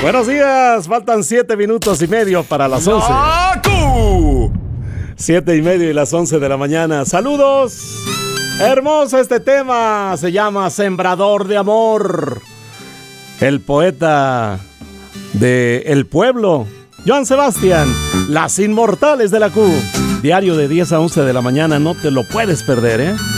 Buenos días, faltan 7:30 para las 11. ¡Naku! 7:30 y las 11 de la mañana. ¡Saludos! Hermoso este tema, se llama Sembrador de Amor. El poeta de El Pueblo, Joan Sebastián, Las Inmortales de la Q. Diario de 10 a 11 de la mañana, no te lo puedes perder, ¿eh?